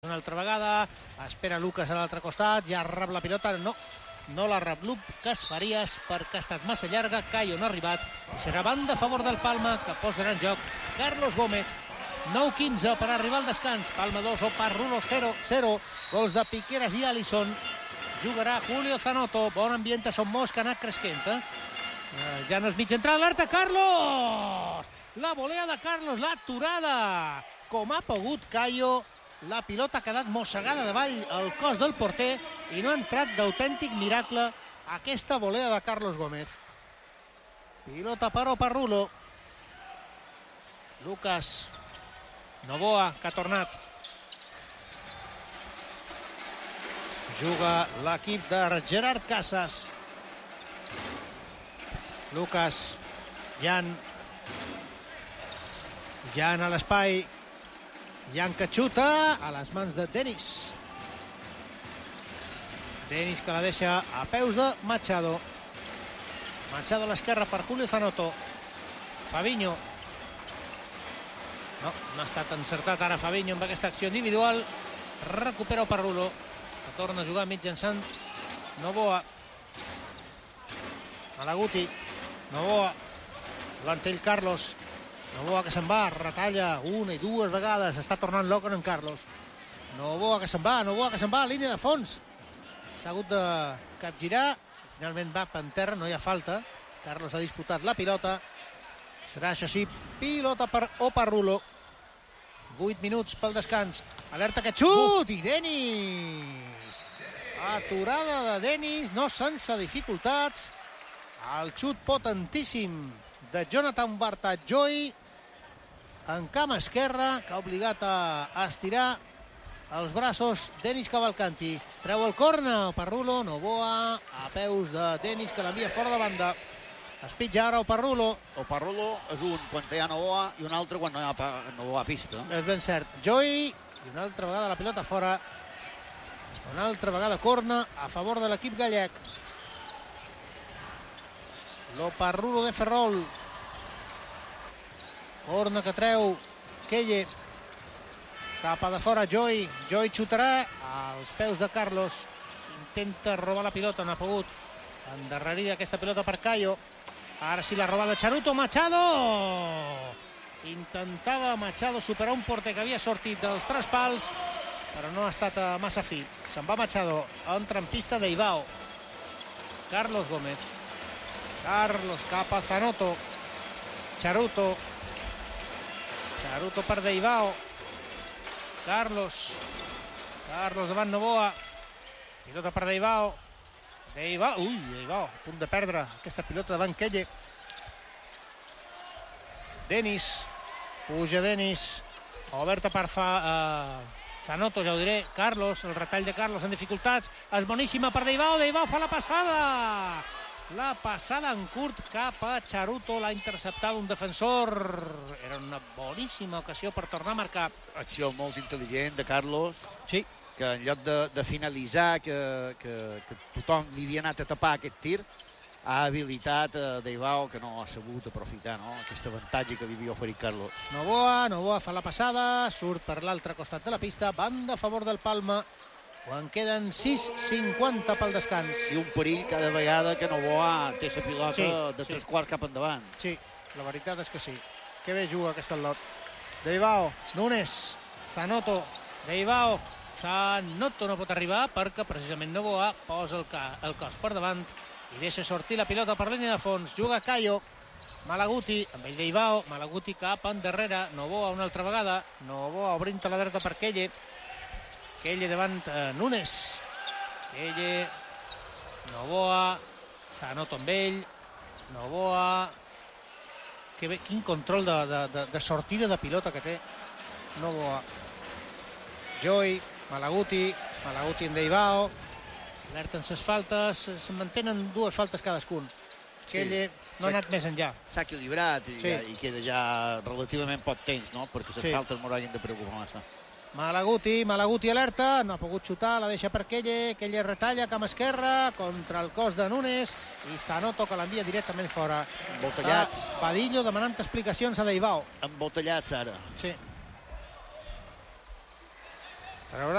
Una altra vegada, espera Lucas a l'altre costat, ja rep la pilota, no la rep Lucas Farias perquè ha estat massa llarga, Cayo no ha arribat, serà banda a favor del Palma, que posarà en joc Carlos Gómez. 9-15 per arribar al descans, Palma 2, Oparrulo 0, gols de Piqueras i Alisson, jugarà Julio Zanotto, bon ambient a Son Mos, que ha anat cresquent, ja no és mig entrada, alerta Carlos! La volea de Carlos, l'aturada, com ha pogut Cayo. La pilota ha quedat mossegada davall el cos del porter i no ha entrat d'autèntic miracle aquesta volea de Carlos Gómez. Pilota per Oparrulo. Lucas Novoa, que ha tornat. Juga l'equip de Gerard Casas. Lucas, Jan a l'espai. Jan que xuta a les mans de Denis. Denis que la deixa a peus de Machado. Machado a l'esquerra per Julio Zanotto. Fabinho. No ha estat encertat ara Fabinho amb aquesta acció individual. Recupera Oparrulo, que torna a jugar mitjançant Novoa. Malaguti. Novoa. L'antell Carlos. Novoa que se'n va, retalla una i dues vegades, està tornant loc en Carlos. Novoa que se'n va, línia de fons. S'ha hagut de capgirar, finalment va per terra, no hi ha falta. Carlos ha disputat la pilota. Serà, això sí, pilota per Oparrulo. 8 minuts pel descans. Alerta que xut! I Denis! Aturada de Denis, no sense dificultats. El xut potentíssim de Jonathan Bartatjoy en cama esquerra, que ha obligat a estirar els braços Denis Cavalcanti. Treu el corna, Oparrulo, Novoa a peus de Denis, que l'envia fora de banda. Es pitja ara Oparrulo. Oparrulo és un quan hi ha Novoa i un altre quan no hi ha Novoa a pista. És ben cert. Joy, i una altra vegada la pilota fora. Una altra vegada corna a favor de l'equip gallec. L'Oparrulo de Ferrol. Corna que treu Kelle. Cap a de fora Joy. Joy xutarà als peus de Carlos. Intenta robar la pilota, no ha pogut endarrerir aquesta pilota per Cayo. Ara sí la robada de Charuto. Machado! Intentava Machado superar un porter que havia sortit dels tres pals, però no ha estat massa fi. Se'n va Machado, entra en pista Deivao. Carlos Gómez. Carlos cap a Zanotto. Charuto per Deivao. Carlos davant Novoa. Pilota per Deivao. Deivao, a punt de perdre aquesta pilota davant Kelle. Denis. Puja Denis. Oberta per Zanotto, ja ho diré. Carlos, el retall de Carlos en dificultats. És boníssima per Deivao. Deivao fa la passada. La passada en curt cap a Charuto. L'ha interceptat un defensor. Era una boníssima ocasió per tornar a marcar. Acció molt intel·ligent de Carlos. Sí. Que en lloc de finalitzar, que tothom li havia anat a tapar aquest tir, ha habilitat Deivao, que no ha sabut aprofitar aquest avantatge que li havia oferit Carlos. Novoa fa la passada, surt per l'altre costat de la pista, banda a favor del Palma, quan queden 6:50 pel descans. I un perill cada vegada que Novoa té la pilota de 3 quarts cap endavant. Sí, la veritat és que sí. Que bé juga aquest al·lot. Deivao, Núñez, Zanotto, Deivao, Zanotto no pot arribar perquè precisament Novoa posa el cos per davant i deixa sortir la pilota per línia de fons. Juga Cayo, Malaguti amb ell Deivao, Malaguti cap endarrere, Novoa una altra vegada, Novoa obrint a la dreta per Kelle davant Núñez, Kelle, Novoa, Zanotto amb ell, Novoa. Quin control de sortida de pilota que té Novoa. Joy, Malaguti en Deivao. Alerta en ses faltes. Se mantenen 2 faltes cadascun. Kelle no ha anat més enllà. S'ha equilibrat i queda ja relativament poc temps, perquè les faltes m'ho hagin de preocupar massa. Malaguti alerta, no ha pogut xutar, la deixa per Kelle retalla cama esquerra contra el cos de Núñez i Zanotto que l'envia directament fora. Embotellats. Badillo demanant explicacions a Deivao. Embotellats ara. Sí. Traurà